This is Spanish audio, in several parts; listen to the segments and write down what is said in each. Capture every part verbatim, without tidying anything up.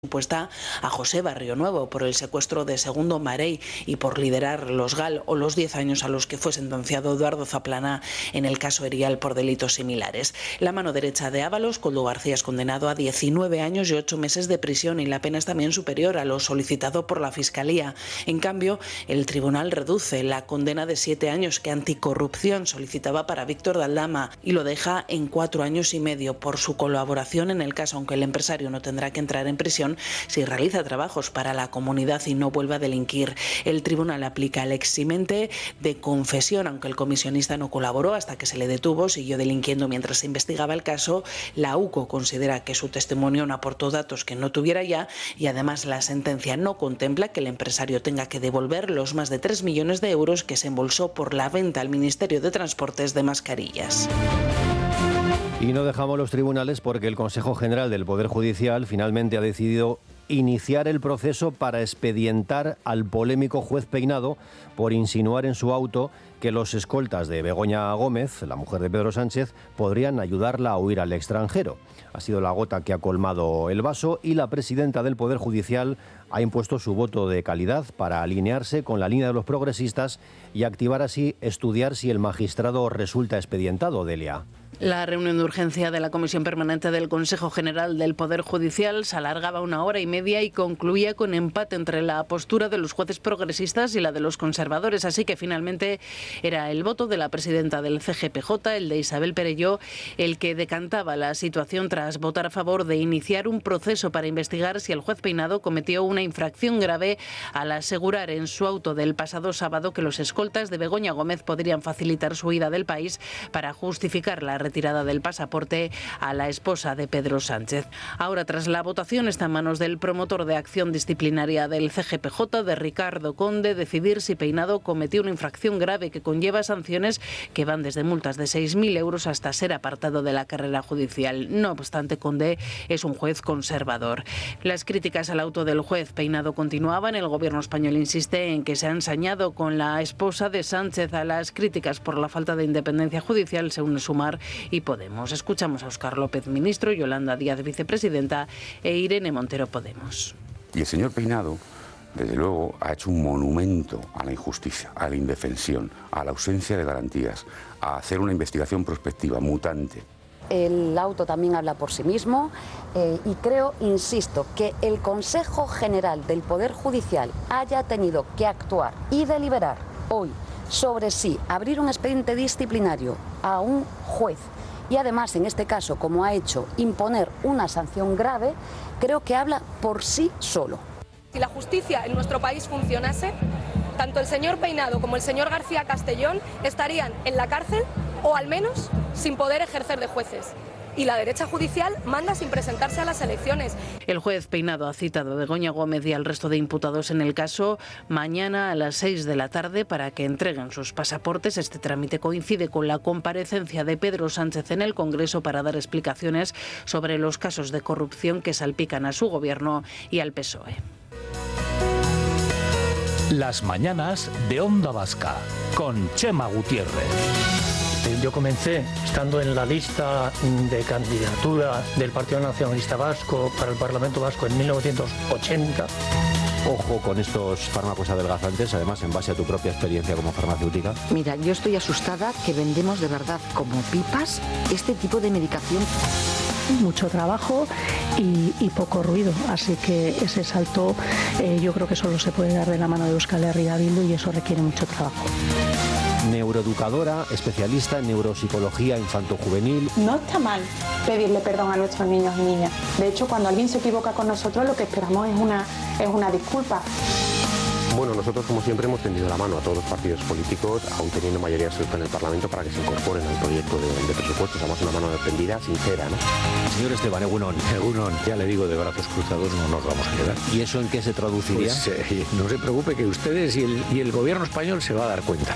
impuesta a José Barrio Nuevo por el secuestro de Segundo Marey y por liderar los G A L, o los diez años a los que fue sentenciado Eduardo Zaplana en el caso Erial por delitos similares. La mano derecha de Ábalos, Koldo García, es condenado a diecinueve años y ocho meses de prisión, y la pena es también superior a lo solicitado por la Fiscalía. En cambio, el tribunal reduce la condena de siete años que Anticorrupción solicitaba para Víctor de Aldama y lo deja en cuatro años y medio por su colaboración en el caso, aunque el empresario no tendrá que entrar en prisión si realiza trabajos para la comunidad y no vuelve a delinquir. El tribunal aplica el eximente de confesión, aunque el comisionista no colaboró hasta que se le detuvo, siguió delinquiendo mientras se investigaba el caso. La UCO considera que su testimonio no aportó datos que no tuviera ya, y además la sentencia no contempla que el empresario tenga que devolver los más de tres millones de euros que se embolsó por la venta al Ministerio de Transportes de mascarillas. Y no dejamos los tribunales porque el Consejo General del Poder Judicial finalmente ha decidido iniciar el proceso para expedientar al polémico juez Peinado por insinuar en su auto que los escoltas de Begoña Gómez, la mujer de Pedro Sánchez, podrían ayudarla a huir al extranjero. Ha sido la gota que ha colmado el vaso, y la presidenta del Poder Judicial ha impuesto su voto de calidad para alinearse con la línea de los progresistas y activar así estudiar si el magistrado resulta expedientado, Delia. La reunión de urgencia de la Comisión Permanente del Consejo General del Poder Judicial se alargaba una hora y media y concluía con empate entre la postura de los jueces progresistas y la de los conservadores, así que finalmente era el voto de la presidenta del C G P J, el de Isabel Perelló, el que decantaba la situación tras votar a favor de iniciar un proceso para investigar si el juez Peinado cometió una infracción grave al asegurar en su auto del pasado sábado que los escoltas de Begoña Gómez podrían facilitar su huida del país para justificar la retirada del pasaporte a la esposa de Pedro Sánchez. Ahora, tras la votación, está en manos del promotor de acción disciplinaria del C G P J, de Ricardo Conde, decidir si Peinado cometió una infracción grave que conlleva sanciones que van desde multas de seis mil euros hasta ser apartado de la carrera judicial. No obstante, Conde es un juez conservador. Las críticas al auto del juez Peinado continuaban. El gobierno español insiste en que se ha ensañado con la esposa de Sánchez. A las críticas por la falta de independencia judicial se une Sumar y Podemos. Escuchamos a Óscar López, ministro, Yolanda Díaz, vicepresidenta, e Irene Montero, Podemos. Y el señor Peinado, desde luego, ha hecho un monumento a la injusticia, a la indefensión, a la ausencia de garantías, a hacer una investigación prospectiva, mutante. El auto también habla por sí mismo eh, y creo, insisto, que el Consejo General del Poder Judicial haya tenido que actuar y deliberar hoy sobre si abrir un expediente disciplinario a un juez y además, en este caso, como ha hecho, imponer una sanción grave, creo que habla por sí solo. Si la justicia en nuestro país funcionase, tanto el señor Peinado como el señor García Castellón estarían en la cárcel o al menos sin poder ejercer de jueces. Y la derecha judicial manda sin presentarse a las elecciones. El juez Peinado ha citado a Begoña Gómez y al resto de imputados en el caso mañana a las seis de la tarde para que entreguen sus pasaportes. Este trámite coincide con la comparecencia de Pedro Sánchez en el Congreso para dar explicaciones sobre los casos de corrupción que salpican a su gobierno y al P S O E. Las mañanas de Onda Vasca con Chema Gutiérrez. Yo comencé estando en la lista de candidatura del Partido Nacionalista Vasco para el Parlamento Vasco en mil novecientos ochenta. Ojo con estos fármacos adelgazantes, además en base a tu propia experiencia como farmacéutica. Mira, yo estoy asustada que vendemos de verdad como pipas este tipo de medicación. Mucho trabajo y, y poco ruido, así que ese salto eh, yo creo que solo se puede dar de la mano de Euskal Herria Bildu y eso requiere mucho trabajo. Neuroeducadora, especialista en neuropsicología infantojuvenil. No está mal pedirle perdón a nuestros niños y niñas. De hecho, cuando alguien se equivoca con nosotros, lo que esperamos es una, es una disculpa. Bueno, nosotros como siempre hemos tendido la mano a todos los partidos políticos, aún teniendo mayoría absoluta en el Parlamento, para que se incorporen al proyecto de, de presupuestos. Además, una mano tendida, sincera, ¿no? Señor Esteban, Egunon. Egunon, ya le digo, de brazos cruzados no nos vamos a quedar. ¿Y eso en qué se traduciría? Pues, eh, no se preocupe, que ustedes y el, y el gobierno español se va a dar cuenta.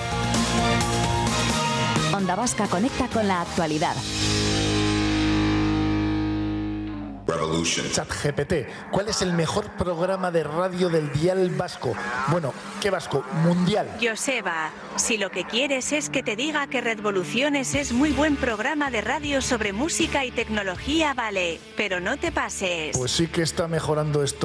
Onda Vasca conecta con la actualidad. ChatGPT, ¿cuál es el mejor programa de radio del dial vasco? Bueno, ¿qué vasco? Mundial. Joseba, si lo que quieres es que te diga que Revoluciones es muy buen programa de radio sobre música y tecnología, vale, pero no te pases. Pues sí que está mejorando esto